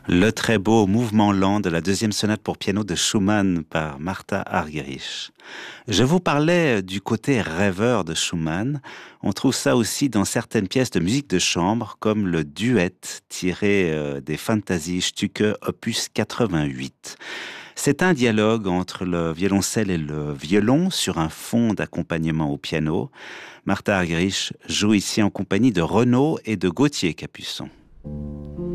Le très beau mouvement lent de la deuxième sonate pour piano de Schumann par Martha Argerich. Je vous parlais du côté rêveur de Schumann. On trouve ça aussi dans certaines pièces de musique de chambre, comme le duet tiré des Fantasiestücke opus 88. C'est un dialogue entre le violoncelle et le violon sur un fond d'accompagnement au piano. Martha Argerich joue ici en compagnie de Renaud et de Gauthier Capuçon.